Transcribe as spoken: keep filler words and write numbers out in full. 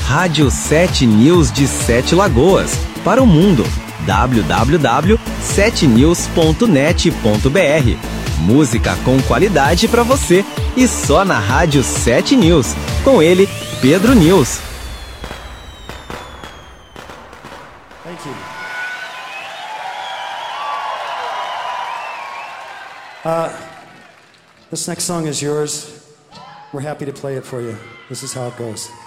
Rádio sete News de Sete Lagoas, para o mundo. w w w ponto sete news ponto net ponto b r. Música com qualidade para você e só na Rádio sete News. Com ele, Pedro News. Thank you. Uh, this next song is yours. We're happy to play it for you. This is how it goes.